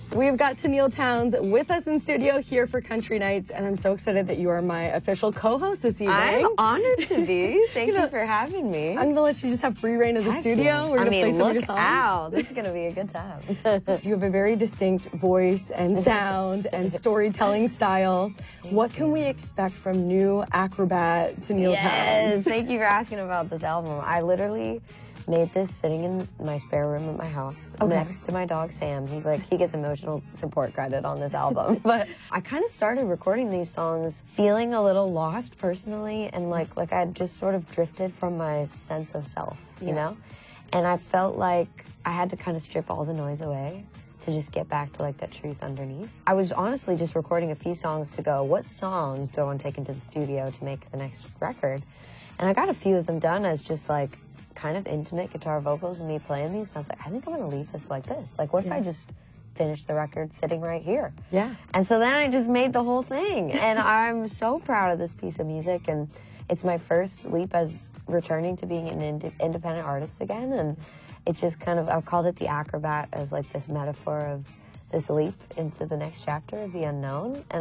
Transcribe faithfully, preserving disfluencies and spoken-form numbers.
We've got Tenille Townes with us in studio here for Country Nights, and I'm so excited that you are my official co-host this evening. I'm honored to be. Thank you, know, you for having me. I'm going to let you just have free reign of the Heck studio. Yeah. We're going to play some look of your songs. out. This is going to be a good time. You have a very distinct voice and sound and storytelling style. What can we expect from new acrobat Tenille yes, Townes? Thank you for asking about this album. I literally made this sitting in my spare room at my house okay. next to my dog Sam. He's like, he gets emotional support credit on this album. But I kind of started recording these songs feeling a little lost personally, and like like I'd just sort of drifted from my sense of self, you yeah. know? And I felt like I had to kind of strip all the noise away to just get back to like that truth underneath. I was honestly just recording a few songs to go, what songs do I want to take into the studio to make the next record? And I got a few of them done as just like kind of intimate guitar vocals and me playing these, and I was like, I think I'm gonna leave this like this. Like, what if yeah. I just finish the record sitting right here? Yeah. And so then I just made the whole thing, and I'm so proud of this piece of music, and it's my first leap as returning to being an ind independent artist again, and it just kind of, I've called it the acrobat as like this metaphor of this leap into the next chapter of the unknown. And